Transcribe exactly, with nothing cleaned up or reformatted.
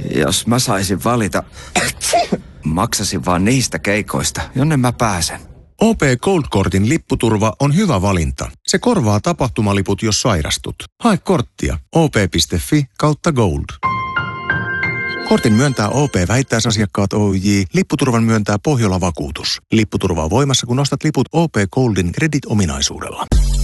Jos mä saisin valita, maksasin vaan niistä keikoista, jonne mä pääsen. O P Gold-kortin lipputurva on hyvä valinta. Se korvaa tapahtumaliput, jos sairastut. Hae korttia op.fi kautta gold. Kortin myöntää O P-vähittäisasiakkaat Oyj. Lipputurvan myöntää Pohjola Vakuutus. Lipputurva on voimassa, kun ostat liput O P Goldin Credit-ominaisuudella.